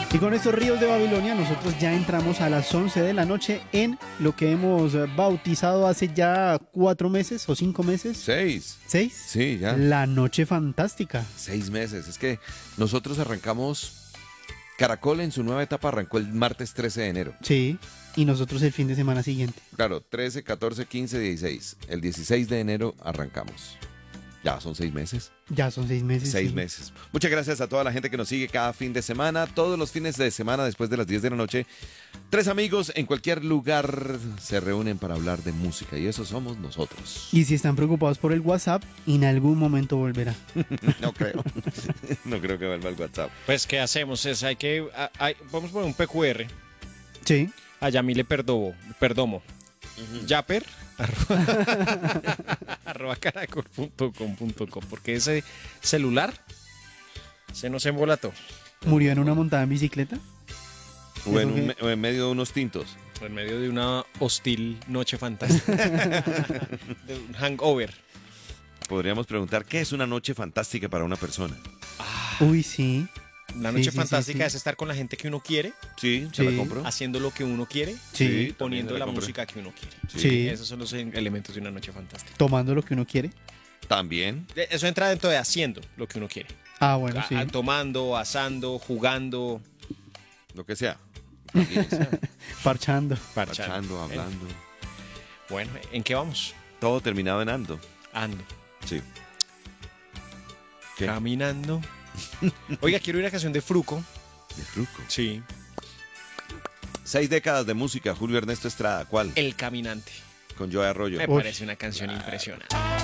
Y con estos ríos de Babilonia nosotros ya entramos a las 11 de la noche en lo que hemos bautizado hace ya 4 meses o 5 meses. 6. 6. Sí, ya. La noche fantástica. 6 meses. Es que nosotros arrancamos... Caracol en su nueva etapa arrancó el martes 13 de enero. Sí, y nosotros el fin de semana siguiente. Claro, 13, 14, 15, 16. El 16 de enero arrancamos. Ya son 6 meses. Ya son 6 meses. 6 sí. meses. Muchas gracias a toda la gente que nos sigue cada fin de semana. Todos los fines de semana después de las 10 de la noche. 3 amigos en cualquier lugar se reúnen para hablar de música. Y eso somos nosotros. Y si están preocupados por el WhatsApp, en algún momento volverá. No creo. No creo que vuelva el WhatsApp. Pues, ¿qué hacemos? Vamos a poner un PQR. Sí. A Yamile Perdomo. Yapper. arroba caracol.com.co. Porque ese celular se nos embolató. ¿Murió en una montada en bicicleta? O en medio de unos tintos. En medio de una hostil noche fantástica. De un hangover. Podríamos preguntar, ¿qué es una noche fantástica para una persona? Uy, sí. La Sí, noche sí, fantástica sí, sí. es estar con la gente que uno quiere, Sí, se la Sí. compro. haciendo lo que uno quiere, Sí. poniendo también se la compro. música que uno quiere. Sí. Esos son los elementos de una noche fantástica. Tomando lo que uno quiere. También. Eso entra dentro de haciendo lo que uno quiere. Ah, bueno, sí. Tomando, asando, jugando, Lo que sea. También. Parchando. Parchando, hablando. Bueno, ¿en qué vamos? Todo terminado en ando. Ando. Sí. ¿Qué? Caminando. Oiga, quiero ir a la canción de Fruco. De Fruco. Sí. 6 décadas de música, Julio Ernesto Estrada. ¿Cuál? El Caminante. Con Joe Arroyo. Me parece una canción impresionante.